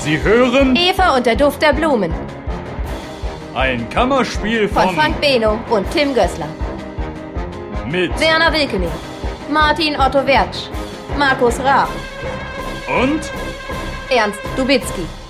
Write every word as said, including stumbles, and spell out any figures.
Sie hören Eva und der Duft der Blumen ein Kammerspiel von von Frank Beno und Tim Gößler. mit Werner Wilkening, Martin Otto Wertsch, Markus Raab, und Ernst Dubitzky.